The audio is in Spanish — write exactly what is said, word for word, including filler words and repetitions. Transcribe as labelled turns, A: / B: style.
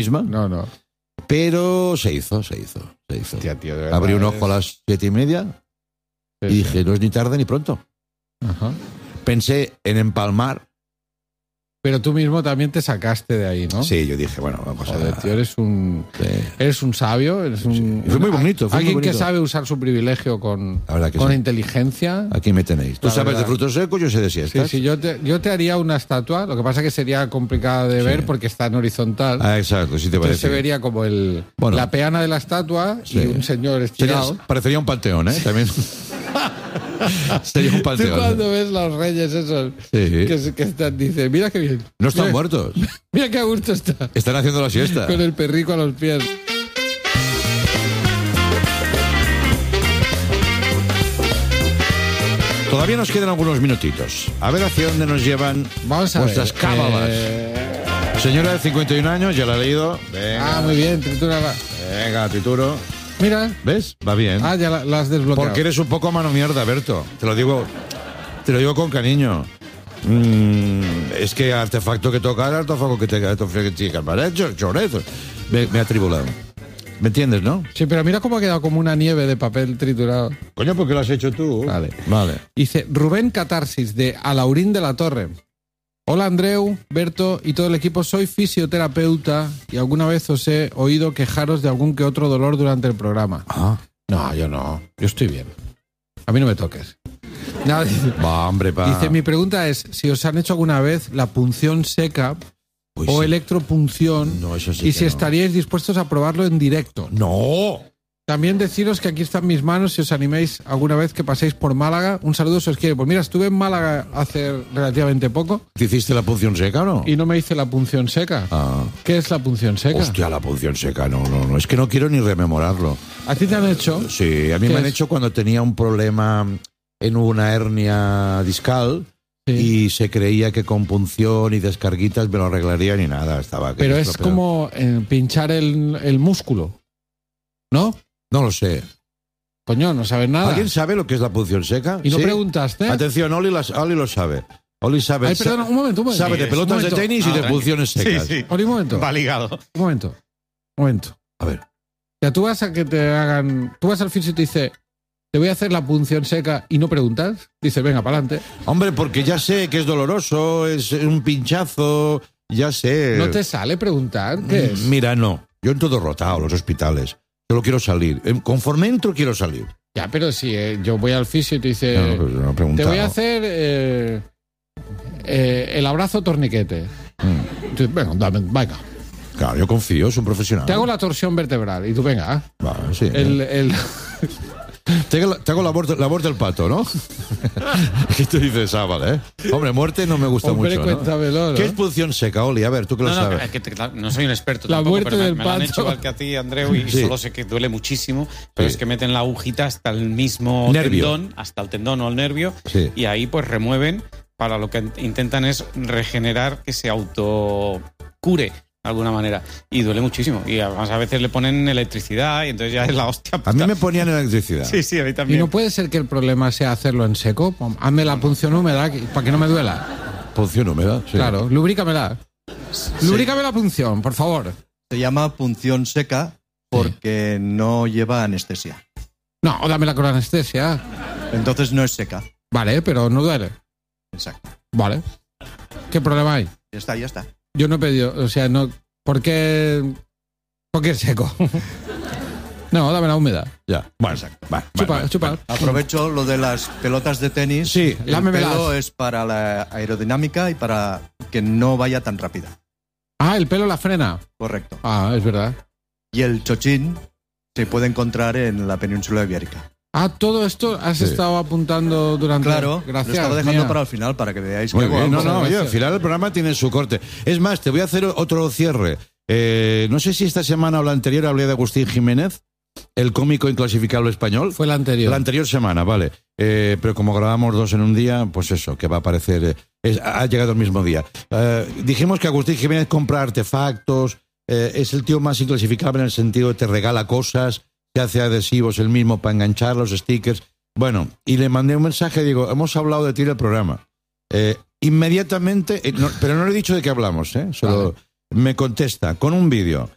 A: misma.
B: No, no.
A: Pero se hizo, se hizo, se hizo.
B: Hostia, tío, de verdad,
A: Abrí un ojo
B: es...
A: a las siete y media
B: sí,
A: y
B: sí.
A: dije, no es ni tarde ni pronto.
B: Ajá.
A: Pensé en empalmar.
B: Pero tú mismo también te sacaste de ahí, ¿no?
A: Sí, yo dije, bueno, vamos a...
B: Joder, tío, eres un...
A: Sí.
B: Eres un sabio, eres un...
A: Sí. Fue muy bonito, fue
B: Alguien
A: muy bonito.
B: que sabe usar su privilegio con,
A: La verdad que
B: con
A: sí.
B: inteligencia.
A: Aquí me tenéis. Tú
B: La
A: sabes
B: verdad.
A: de frutos secos, yo sé de
B: Sí,
A: siestas.
B: sí, yo te, yo te haría una estatua, lo que pasa que sería complicada de
A: Sí.
B: ver porque está en horizontal.
A: Ah, exacto, sí te
B: Entonces
A: parece.
B: se vería como el
A: Bueno.
B: la peana de la estatua
A: Sí.
B: y un señor
A: Sería-
B: estirado.
A: parecería un panteón, ¿eh? También. Sería un
B: Tú
A: panteón.
B: cuando ves los reyes esos
A: Sí.
B: que, se- que están, dice, mira qué bien.
A: No están
B: mira,
A: muertos.
B: Mira qué a gusto está.
A: Están haciendo la siesta.
B: Con el perrico a los pies.
A: Todavía nos quedan algunos minutitos. A ver hacia dónde nos llevan
B: Vamos a
A: vuestras
B: ver.
A: cábalas.
B: eh,
A: Señora de cincuenta y un años, ya la he leído. Venga,
B: Ah, muy bien, tritura va.
A: venga, trituro.
B: Mira.
A: ¿Ves? Va bien.
B: Ah, ya la, la has desbloqueado.
A: Porque eres un poco mano mierda, Berto. Te lo digo, te lo digo con cariño. Mm, es que artefacto que tocar, artefacto que te que chorezo. Me, me ha tribulado. ¿Me entiendes, no?
B: Sí, pero mira cómo ha quedado como una nieve de papel triturado.
A: Coño, ¿por qué lo has hecho tú?
B: Vale.
A: Vale.
B: Dice Rubén Catarsis de Alaurín de la Torre. Hola Andreu, Berto y todo el equipo, soy fisioterapeuta y alguna vez os he oído quejaros de algún que otro dolor durante el programa.
A: Ah.
B: No, yo no, yo estoy bien. A mí no me toques. Nada, dice,
A: Va, hombre, pa.
B: dice, mi pregunta es si os han hecho alguna vez la punción seca
A: Uy,
B: o
A: sí.
B: electropunción
A: No, eso sí
B: y
A: que
B: si
A: no.
B: estaríais dispuestos a probarlo en directo.
A: ¡No!
B: También deciros que aquí están mis manos si os animéis alguna vez que paséis por Málaga. Un saludo si os quiere. Pues mira, estuve en Málaga hace relativamente poco
A: ¿Te hiciste la punción seca o no?
B: y no me hice la punción seca.
A: Ah.
B: ¿Qué es la punción seca?
A: Hostia, la punción seca, no, no, no. Es que no quiero ni rememorarlo.
B: ¿A ti te han hecho?
A: Sí, a mí
B: ¿Qué
A: me han
B: es?
A: hecho cuando tenía un problema en una hernia discal
B: Sí.
A: y se creía que con punción y descarguitas me lo arreglaría ni nada. Estaba
B: Pero es
A: estropeado.
B: como eh, pinchar el, el músculo. ¿No?
A: No lo sé.
B: Coño, no sabes nada.
A: ¿Alguien sabe lo que es la punción seca?
B: ¿Y no
A: ¿Sí?
B: preguntaste?
A: Atención, Oli, las- Oli lo sabe. Oli sabe.
B: Ay, perdona, un momento, un momento.
A: Sabe de
B: Un
A: pelotas de
B: momento.
A: tenis y
C: Ah,
A: de
C: tranqui.
A: punciones secas.
C: Sí, sí.
B: Oli, un momento.
C: Va ligado.
B: Un momento. Un momento.
A: A ver.
B: Ya tú vas a que te hagan... Tú vas al fisio y te dice, te voy a hacer la punción seca y no preguntas. Dices, venga, para adelante.
A: Hombre, porque ya sé que es doloroso, es un pinchazo, ya sé.
B: ¿No te sale preguntar? ¿Qué es?
A: Mira, no. Yo entro derrotado a los hospitales. Solo quiero salir. Em, Conforme entro, quiero salir.
B: Ya, pero si eh, yo voy al fisio y te dice,
A: No, pues no he
B: te
A: preguntado.
B: voy a hacer eh, eh, el abrazo torniquete.
A: Mm.
B: Tú, venga, dame, venga.
A: Claro, yo confío, es un profesional.
B: Te hago la torsión vertebral y tú, venga. ah.
A: Vale, sí.
B: El, el...
A: Te hago, la, te hago la, muerte, la muerte del pato, ¿no? ¿Qué tú dices? Ah, vale, ¿eh? Hombre, muerte no me gusta
B: Hombre,
A: mucho, ¿no?
B: cuéntamelo, ¿no?
A: ¿Qué es punción seca, Oli? A ver, tú que lo
C: No, no,
A: sabes.
C: es que te- claro, no soy un experto
B: La
C: tampoco,
B: muerte
C: pero me,
B: del
C: me lo han
B: pato.
C: hecho igual que a ti, Andreu, y
A: Sí.
C: solo sé que duele muchísimo, pero
A: Sí.
C: es que meten la agujita hasta el mismo
A: Nervio.
C: tendón, hasta el tendón o el nervio,
A: Sí.
C: y ahí pues remueven, para lo que intentan es regenerar que se autocure de alguna manera, y duele muchísimo, y además a veces le ponen electricidad y entonces ya es la hostia.
A: A mí me ponían electricidad.
C: Sí, sí, a mí
B: Y
C: también.
B: no puede ser que el problema sea hacerlo en seco. Pum, Hazme la punción húmeda que- para que no me duela.
A: Punción húmeda, sí.
B: Claro, lubrícamela. Lubrícame la punción, por favor.
D: Se llama punción seca porque no lleva anestesia.
B: No, dámela con anestesia.
D: Entonces no es seca.
B: Vale, pero no duele.
D: Exacto.
B: Vale. ¿Qué problema hay?
D: Ya está, ya está.
B: Yo no he pedido, o sea, no. ¿Por qué? ¿Por qué seco? No, dame la húmeda.
A: Ya, bueno,
D: Exacto.
A: va, va,
B: Chupa,
A: va,
B: chupa.
A: va.
D: Aprovecho lo de las pelotas de tenis.
A: Sí,
D: el
B: lámemelas.
D: pelo es para la aerodinámica y para que no vaya tan rápida.
B: Ah, el pelo la frena.
D: Correcto.
B: Ah, es verdad.
D: Y el chochín se puede encontrar en la península ibérica.
B: Ah, todo esto has
A: Sí.
B: estado apuntando durante.
D: Claro,
B: gracias.
D: lo estaba dejando
B: mía.
D: para el final para que veáis
A: Muy
D: que
A: bien, no,
B: Muchas
A: no, oye,
B: gracias.
A: al final el programa tiene su corte. Es más, te voy a hacer otro cierre. Eh, no sé si esta semana o la anterior hablé de Agustín Jiménez, el cómico inclasificable español.
B: Fue la anterior.
A: La anterior semana, vale. Eh, pero como grabamos dos en un día, pues eso, que va a aparecer. eh, es- ha llegado el mismo día. Eh, dijimos que Agustín Jiménez compra artefactos, eh, es el tío más inclasificable en el sentido de te regala cosas, te hace adhesivos el mismo para enganchar los stickers. Bueno, y le mandé un mensaje, digo, hemos hablado de ti en el programa. Eh, inmediatamente, eh, no, pero no le he dicho de qué hablamos, ¿eh? Solo
B: Vale.
A: me contesta con un vídeo